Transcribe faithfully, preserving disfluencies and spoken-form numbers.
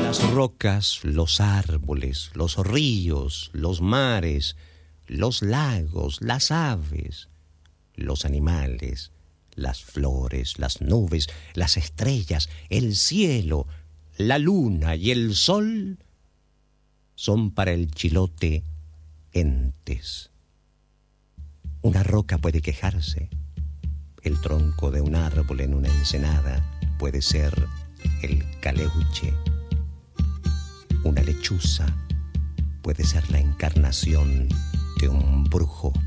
Las rocas, los árboles, los ríos, los mares, los lagos, las aves, los animales, las flores, las nubes, las estrellas, el cielo, la luna y el sol son para el chilote entes. Una roca puede quejarse, el tronco de un árbol en una ensenada puede ser el caleuche. Una lechuza puede ser la encarnación de un brujo.